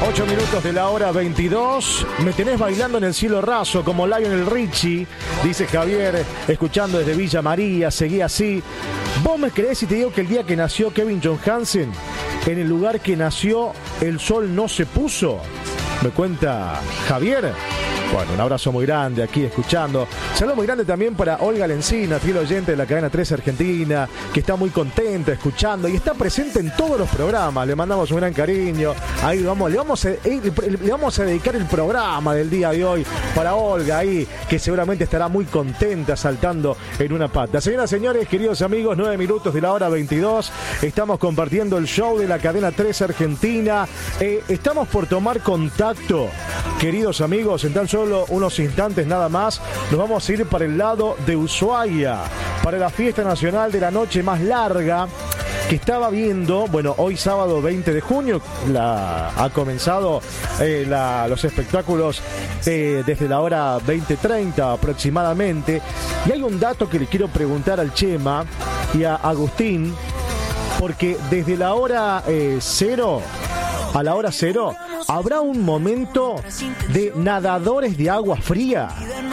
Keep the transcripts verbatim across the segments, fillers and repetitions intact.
ocho minutos de la hora veintidós. Me tenés bailando en el cielo raso como Lionel Richie, dice Javier, escuchando desde Villa María. Seguí así. ¿Vos me creés si te digo que el día que nació Kevin Johansen, en el lugar que nació, el sol no se puso? Me cuenta Javier. Bueno, un abrazo muy grande aquí escuchando. Saludo muy grande también para Olga Lencina, fiel oyente de la cadena tres Argentina, que está muy contenta escuchando y está presente en todos los programas. Le mandamos un gran cariño. Ahí vamos, le vamos a, le vamos a dedicar el programa del día de hoy para Olga ahí, que seguramente estará muy contenta saltando en una pata. Señoras y señores, queridos amigos, nueve minutos de la hora veintidós. Estamos compartiendo el show de la cadena tres Argentina. Eh, estamos por tomar contacto, queridos amigos, en tan solo unos instantes nada más. Nos vamos a ir para el lado de Ushuaia, para la fiesta nacional de la noche más larga que estaba viendo. Bueno, hoy sábado veinte de junio la, ha comenzado eh, la, los espectáculos eh, desde la hora veinte treinta aproximadamente. Y hay un dato que le quiero preguntar al Chema y a Agustín, porque desde la hora eh, cero a la hora cero habrá un momento de nadadores de agua fría.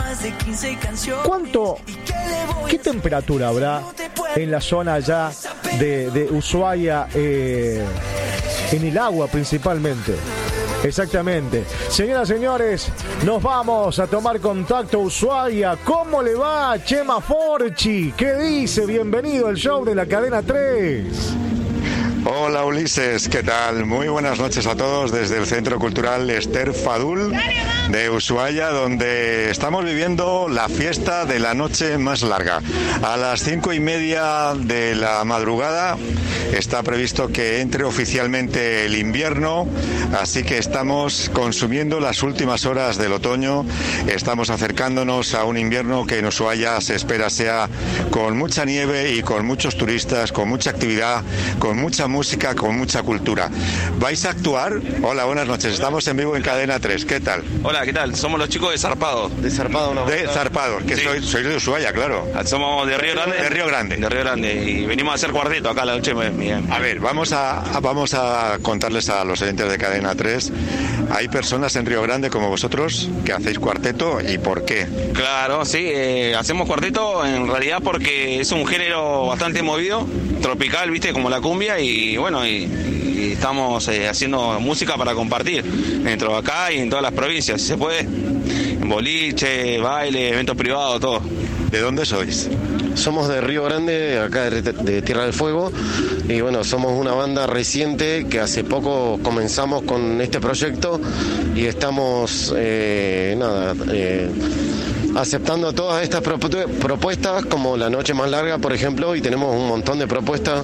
¿Cuánto, qué temperatura habrá en la zona allá de, de Ushuaia, eh, en el agua principalmente? Exactamente. Señoras y señores, nos vamos a tomar contacto a Ushuaia. ¿Cómo le va, Chema Forchi? ¿Qué dice? Bienvenido al show de la cadena tres. Hola Ulises, ¿qué tal? Muy buenas noches a todos desde el Centro Cultural Esther Fadul de Ushuaia, donde estamos viviendo la fiesta de la noche más larga. A las cinco y media de la madrugada está previsto que entre oficialmente el invierno, así que estamos consumiendo las últimas horas del otoño. Estamos acercándonos a un invierno que en Ushuaia se espera sea con mucha nieve y con muchos turistas, con mucha actividad, con mucha música, con mucha cultura. ¿Vais a actuar? Hola, buenas noches. Estamos en vivo en Cadena tres. ¿Qué tal? Hola, ¿qué tal? Somos los chicos de Zarpado. De Zarpado, ¿no? De Zarpado, que sí. soy, soy de Ushuaia, claro. Somos de Río Grande. De Río Grande. De Río Grande. Y venimos a hacer cuarteto acá la noche. A ver, vamos a, a, vamos a contarles a los oyentes de Cadena tres. Hay personas en Río Grande como vosotros que hacéis cuarteto, ¿y por qué? Claro, sí. Eh, hacemos cuarteto en realidad porque es un género bastante movido, tropical, ¿viste? Como la cumbia. Y bueno, y, y estamos eh, haciendo música para compartir dentro de acá y en todas las provincias, si se puede, en boliche, baile, eventos privados, todo. ¿De dónde sois? Somos de Río Grande, acá de, de Tierra del Fuego, y bueno, somos una banda reciente que hace poco comenzamos con este proyecto y estamos, eh, nada, eh, aceptando todas estas propuestas, como la noche más larga, por ejemplo, y tenemos un montón de propuestas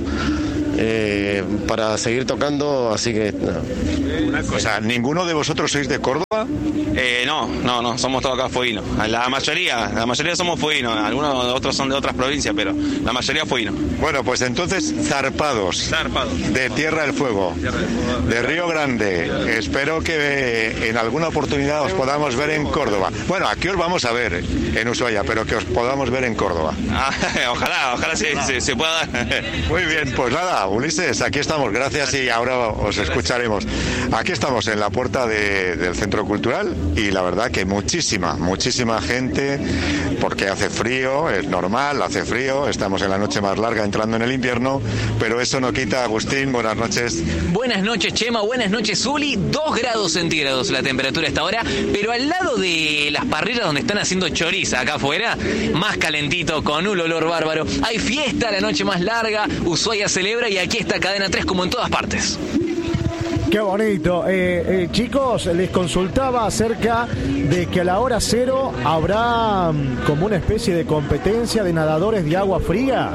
Eh, para seguir tocando, así que no. Una cosa, ¿ninguno de vosotros sois de Córdoba? Eh, no, no, no, somos todos acá fueguinos. La mayoría, la mayoría somos fueguinos, algunos otros son de otras provincias, pero la mayoría fueguinos. Bueno, pues entonces zarpados, zarpados. de Tierra del Fuego, Tierra del Fuego, de Río Grande. Espero que en alguna oportunidad os podamos ver en Córdoba. Bueno, aquí os vamos a ver en Ushuaia, pero que os podamos ver en Córdoba. Ah, ojalá, ojalá se, se, se pueda dar. Muy bien, pues nada, Ulises, aquí estamos, gracias y ahora os escucharemos. Aquí estamos en la puerta de, del Centro Cultural y la verdad que muchísima, muchísima gente, porque hace frío, es normal, hace frío, estamos en la noche más larga entrando en el invierno, pero eso no quita. Agustín, buenas noches. Buenas noches, Chema, buenas noches, Zuli. Dos grados centígrados la temperatura hasta ahora, pero al lado de las parrillas donde están haciendo choriza acá afuera, más calentito, con un olor bárbaro. Hay fiesta, la noche más larga, Ushuaia celebra y aquí está Cadena tres como en todas partes. Qué bonito. Eh, eh, chicos, les consultaba acerca de que a la hora cero habrá um, como una especie de competencia de nadadores de agua fría.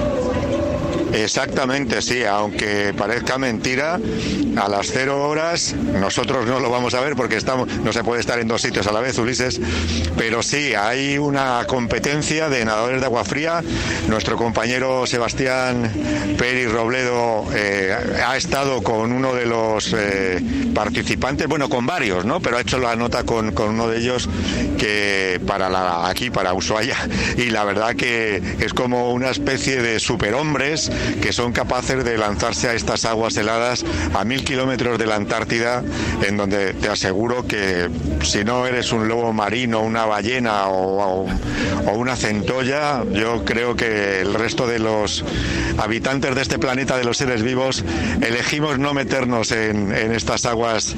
Exactamente, sí, aunque parezca mentira, a las cero horas nosotros no lo vamos a ver porque estamos, no se puede estar en dos sitios a la vez, Ulises, pero sí, hay una competencia de nadadores de agua fría. Nuestro compañero Sebastián Peri Robledo eh, ha estado con uno de los eh, participantes, bueno, con varios, ¿no? Pero ha hecho la nota con, con uno de ellos que para la, aquí, para Ushuaia, y la verdad que es como una especie de superhombres que son capaces de lanzarse a estas aguas heladas a mil kilómetros de la Antártida, en donde te aseguro que si no eres un lobo marino, una ballena o, o, o una centolla, yo creo que el resto de los habitantes de este planeta, de los seres vivos, elegimos no meternos en, en estas aguas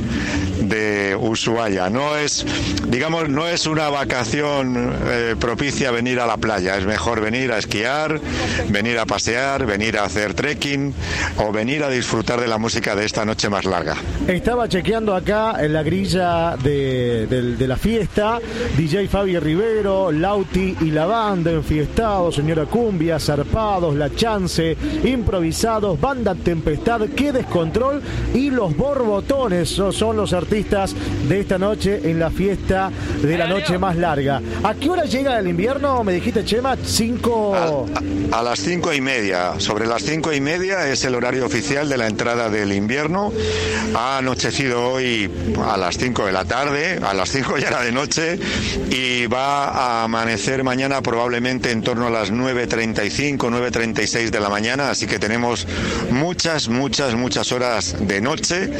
de Ushuaia. No es, digamos, no es una vacación eh, propicia venir a la playa, es mejor venir a esquiar, venir a pasear, venir a hacer trekking o venir a disfrutar de la música de esta noche más larga. Estaba chequeando acá en la grilla de, de, de la fiesta, D J Fabi Rivero, Lauti y la banda, enfiestados, señora Cumbia, zarpados, La Chance, improvisados, banda Tempestad, Qué Descontrol y Los Borbotones son los artistas de esta noche en la fiesta de la noche más larga. ¿A qué hora llega el invierno? Me dijiste, Chema, cinco... A, a, a las cinco y media. Sobre las cinco y media es el horario oficial de la entrada del invierno. Ha anochecido hoy a las cinco de la tarde, a las cinco ya era de noche, y va a amanecer mañana probablemente en torno a las nueve treinta y cinco, nueve treinta y seis de la mañana, así que tenemos muchas, muchas, muchas horas de noche,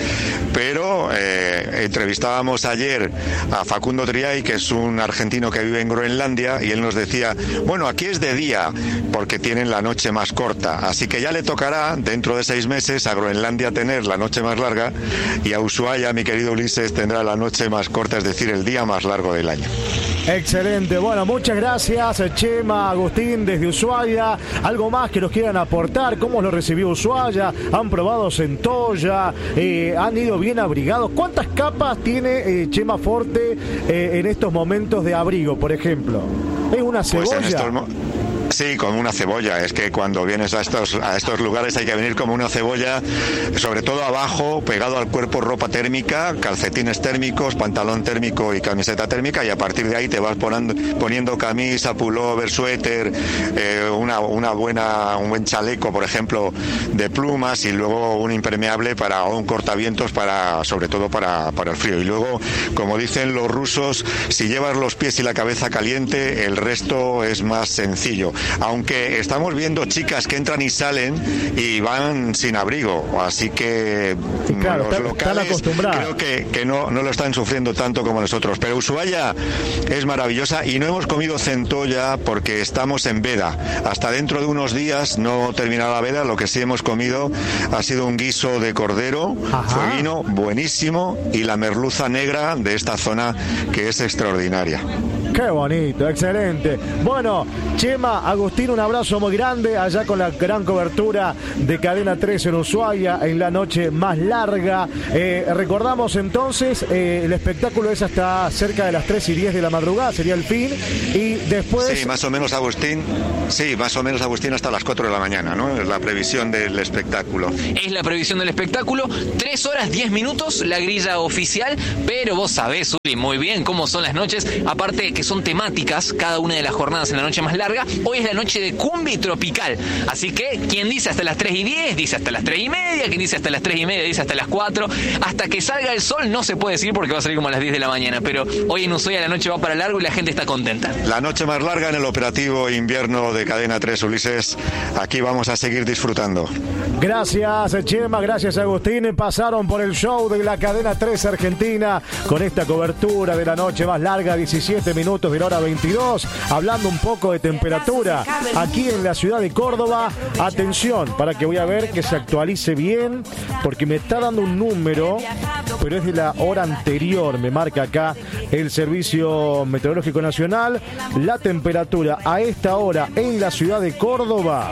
pero eh, entrevistábamos ayer a Facundo Triay, que es un argentino que vive en Groenlandia, y él nos decía, bueno, aquí es de día, porque tienen la noche más corta, así que ya le tocará dentro de seis meses a Groenlandia tener la noche más larga, y a Ushuaia, mi querido Ulises, tendrá la noche más corta, es decir, el día más largo del año. Excelente, bueno, muchas gracias, Chema, Agustín, desde Ushuaia. ¿Algo más que nos quieran aportar? ¿Cómo lo recibió Ushuaia? ¿Han probado centolla? Eh, ¿Han ido bien abrigados? ¿Cuántas capas tiene eh, Chema Forte eh, en estos momentos de abrigo, por ejemplo? ¿Es una cebolla? Pues en estos mo- Sí, como una cebolla. Es que cuando vienes a estos a estos lugares hay que venir como una cebolla, sobre todo abajo, pegado al cuerpo, ropa térmica, calcetines térmicos, pantalón térmico y camiseta térmica, y a partir de ahí te vas poniendo, poniendo camisa, pullover, suéter, eh, una, una buena, un buen chaleco, por ejemplo, de plumas, y luego un impermeable para o un cortavientos para, sobre todo para, para el frío. Y luego, como dicen los rusos, si llevas los pies y la cabeza caliente, el resto es más sencillo. Aunque estamos viendo chicas que entran y salen y van sin abrigo, así que claro, los están, locales están creo que, que no, no lo están sufriendo tanto como nosotros. Pero Ushuaia es maravillosa y no hemos comido centolla porque estamos en veda. Hasta dentro de unos días no terminará la veda. Lo que sí hemos comido ha sido un guiso de cordero, fueguino, buenísimo, y la merluza negra de esta zona, que es extraordinaria. Qué bonito, excelente. Bueno, Chema, Agustín, un abrazo muy grande allá con la gran cobertura de Cadena tres en Ushuaia en la noche más larga. Eh, recordamos entonces, eh, el espectáculo es hasta cerca de las tres y diez de la madrugada, sería el fin, y después... Sí, más o menos, Agustín, sí, más o menos, Agustín, hasta las cuatro de la mañana, ¿no? Es la previsión del espectáculo. Es la previsión del espectáculo, tres horas diez minutos, la grilla oficial, pero vos sabés, Uli, muy bien cómo son las noches, aparte que son temáticas, cada una de las jornadas en la noche más larga. Hoy es la noche de cumbia y tropical, así que quien dice hasta las tres y diez, dice hasta las tres y media, quien dice hasta las tres y media, dice hasta las cuatro, hasta que salga el sol no se puede decir porque va a salir como a las diez de la mañana, pero hoy en Ushuaia la noche va para largo y la gente está contenta. La noche más larga en el operativo invierno de Cadena tres, Ulises, aquí vamos a seguir disfrutando. Gracias, Chema, gracias, Agustín, pasaron por el show de la Cadena tres Argentina con esta cobertura de la noche más larga, diecisiete minutos de la hora veintidós, hablando un poco de temperatura aquí en la ciudad de Córdoba. Atención, para que voy a ver que se actualice bien, porque me está dando un número, pero es de la hora anterior, me marca acá el Servicio Meteorológico Nacional. La temperatura a esta hora en la ciudad de Córdoba,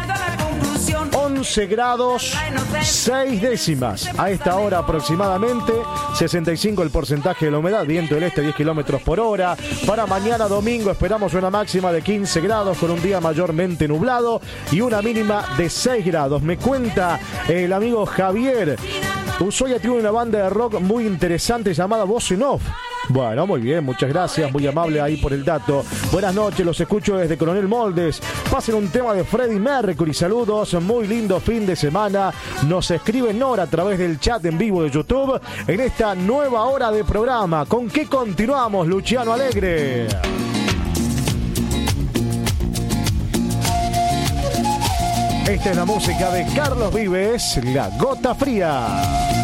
once grados seis décimas. A esta hora aproximadamente, sesenta y cinco el porcentaje de la humedad, viento del este diez kilómetros por hora. Para mañana domingo esperamos una máxima de quince grados con un día mayormente nublado y una mínima de seis grados. Me cuenta el amigo Javier, Ushuaia tiene una banda de rock muy interesante llamada Voz en Off. Bueno, muy bien, muchas gracias, muy amable ahí por el dato. Buenas noches, los escucho desde Coronel Moldes. Pasen un tema de Freddie Mercury, saludos, muy lindo fin de semana. Nos escribe Nora a través del chat en vivo de YouTube en esta nueva hora de programa. ¿Con qué continuamos, Luciano Alegre? Esta es la música de Carlos Vives, La Gota Fría.